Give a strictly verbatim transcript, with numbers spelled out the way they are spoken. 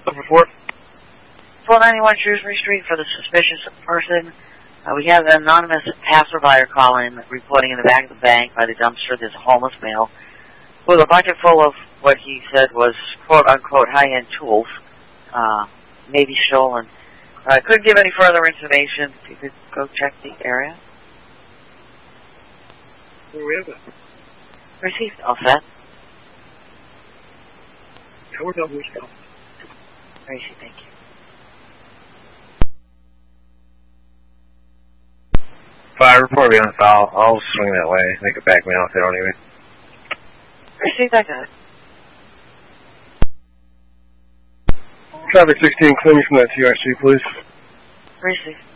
Report. four ninety-one Shrewsbury Street for the suspicious person. Uh, we have an anonymous passerby call in reporting in the back of the bank by the dumpster there's a homeless male with a bucket full of what he said was quote-unquote high-end tools, uh, maybe stolen. I uh, couldn't give any further information. If you could go check the area. Where is it? Received. All set. Tower double scale. Tracy, thank you. Fire report be on file. I'll swing that way. They could back me off. They don't even. Received. I got it. Traffic sixteen, clear me from that T R C, please. Received.